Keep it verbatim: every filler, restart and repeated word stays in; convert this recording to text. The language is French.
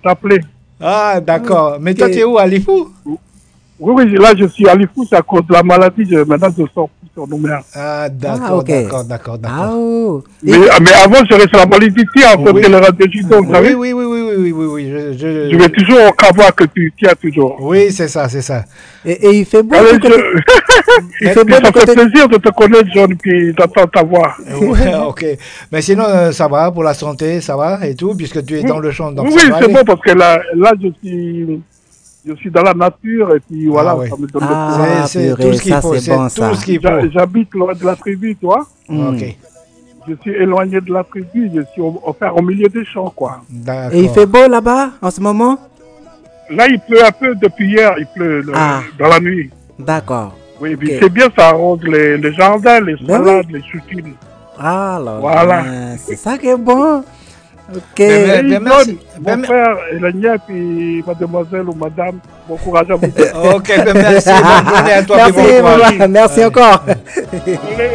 t'appeler. Ah, d'accord. Mais toi, tu es où, à Lifou? Oui, oui, là, je suis à Lifou, c'est à cause de la maladie. Je, maintenant, je sors plus sur Nouméa. Ah, d'accord, Ah, ok. d'accord, d'accord, Ah, d'accord. oh. Et- Mais, mais avant, je restais à la maladie ici, en fait, Oui. de la radio judo, vous Oui, savez. oui, oui, oui, oui, oui, oui, oui, je, je, Je vais toujours au Kawa que tu tiens toujours. Oui, c'est ça, c'est ça. Et, et il fait beau Allez, du côté... je... Il fait Puis beau ça du fait côté... plaisir de te connaître, John, puis d'entendre ta voix. Ouais, ok. Mais sinon, euh, ça va pour la santé, ça va et tout, puisque tu es Oui, dans le champ, donc oui, ça oui, va c'est aller. bon parce que là, là, je suis, je suis dans la nature et puis voilà, Ah, ouais. ça me donne Ah, C'est c'est tout purée, ce qu'il ça faut, c'est c'est bon tout ça. ce qu'il le faut. J'ha- J'habite loin de la tribu, tu vois. Hmm. Ok, Je suis éloigné de la tribu, je suis au, enfin, au milieu des champs, quoi. d'accord. Et il fait beau là-bas en ce moment? Là, il pleut un peu depuis hier, il pleut le- Ah. dans la nuit. D'accord. Oui, puis Ok. c'est bien, ça arrose les, les jardins, les Ben salades, les choutines. Ah là Voilà. là, c'est ça qui est bon. Ok. Mais- Et ben, il merci. donne, Ben, mon me- frère et la nièce, puis mademoiselle ou madame, bon courage à vous. Ok, ben merci, bonne journée à toi, Merci, et bon courage. maman. Merci encore. Allez.